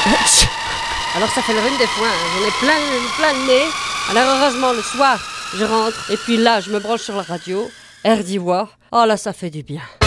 Alors ça fait le rhume des foins, hein. J'en ai plein le nez. Alors heureusement le soir, je rentre et puis là je me branche sur la radio, RDY. Oh là ça fait du bien.